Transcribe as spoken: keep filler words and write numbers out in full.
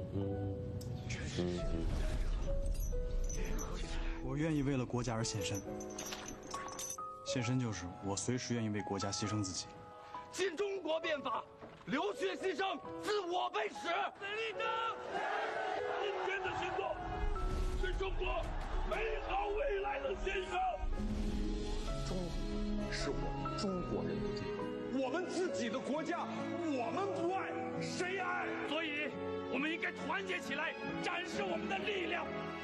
我愿意为了国家而献身，献身就是我随时愿意为国家牺牲自己。 新中国变法，流血牺牲，自我为始。 美丽的，今天的行动是中国美好未来的献上。 中国是我们中国人的地方， 我们自己的国家，我们不爱，谁爱？ 所以，我们应该团结起来，展示我们的力量。